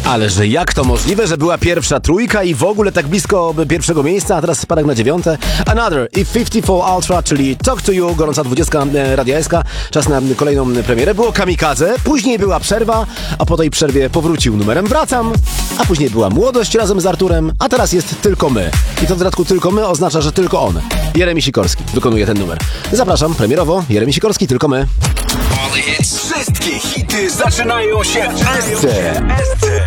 Ale że jak to możliwe, że była pierwsza trójka i w ogóle tak blisko pierwszego miejsca, a teraz spadek na 9. Another i 54 Ultra, czyli Talk to You, gorąca 20 Radia SK. Czas na kolejną premierę. Było Kamikadze, później była przerwa, a po tej przerwie powrócił numerem Wracam, a później była Młodość razem z Arturem, a teraz jest Tylko My. I to w dodatku Tylko My oznacza, że tylko on, Jeremi Sikorski, wykonuje ten numer. Zapraszam, premierowo, Jeremi Sikorski, Tylko My. Wszystkie hity zaczynają się w SC.